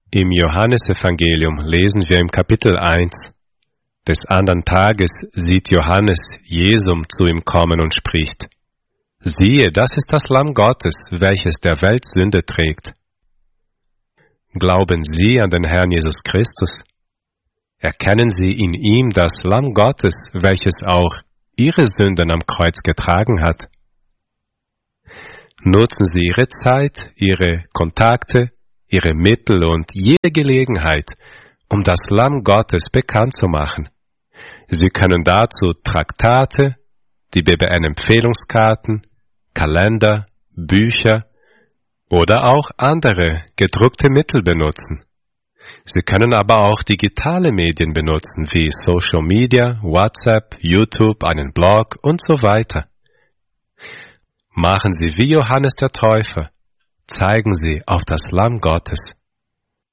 Im Johannesevangelium lesen wir im Kapitel 1: Des andern Tages sieht Johannes Jesum zu ihm kommen und spricht: Siehe, das ist das Lamm Gottes, welches der Welt Sünde trägt. Glauben Sie an den Herrn Jesus Christus? Erkennen Sie in ihm das Lamm Gottes, welches auch Ihre Sünden am Kreuz getragen hat? Nutzen Sie Ihre Zeit, Ihre Kontakte, Ihre Mittel und jede Gelegenheit, um das Lamm Gottes bekannt zu machen. Sie können dazu Traktate, die BBN-Empfehlungskarten, Kalender, Bücher oder auch andere gedruckte Mittel benutzen. Sie können aber auch digitale Medien benutzen, wie Social Media, WhatsApp, YouTube, einen Blog und so weiter. Machen Sie wie Johannes der Täufer. Zeigen Sie auf das Lamm Gottes.